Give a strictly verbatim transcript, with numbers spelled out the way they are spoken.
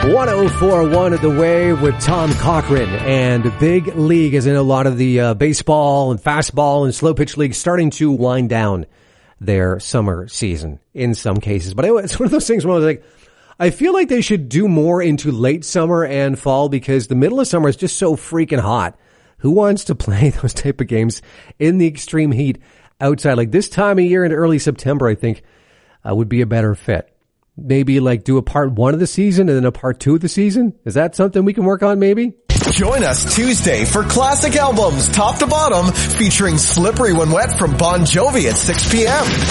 one oh four point one at the Wave with Tom Cochran, and Big League is in a lot of the uh, baseball and fastball and slow pitch leagues starting to wind down their summer season in some cases. But anyway, it's one of those things where I was like, I feel like they should do more into late summer and fall because the middle of summer is just so freaking hot. Who wants to play those type of games in the extreme heat outside? Like this time of year in early September, I think uh, would be a better fit. Maybe like do a part one of the season and then a part two of the season. Is that something we can work on maybe? Join us Tuesday for Classic Albums Top to Bottom featuring Slippery When Wet from Bon Jovi at six p.m.